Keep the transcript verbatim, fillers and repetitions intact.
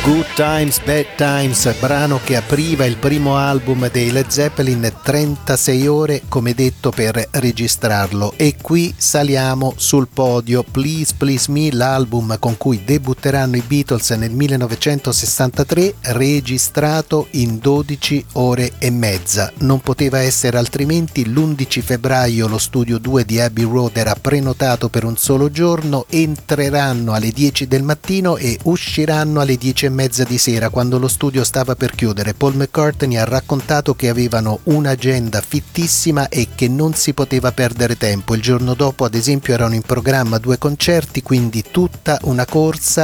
Good Times, Bad Times, brano che apriva il primo album dei Led Zeppelin, trentasei ore come detto per registrarlo, e qui saliamo sul podio. Please Please Me, l'album con cui debutteranno i Beatles nel millenovecentosessantatré, registrato in dodici ore e mezza. Non poteva essere altrimenti. L'undici febbraio lo studio due di Abbey Road era prenotato per un solo giorno, entreranno alle dieci del mattino e usciranno alle dieci e mezza di sera, quando lo studio stava per chiudere. Paul McCartney ha raccontato che avevano un'agenda fittissima e che non si poteva perdere tempo. Il giorno dopo, ad esempio, erano in programma due concerti, quindi tutta una corsa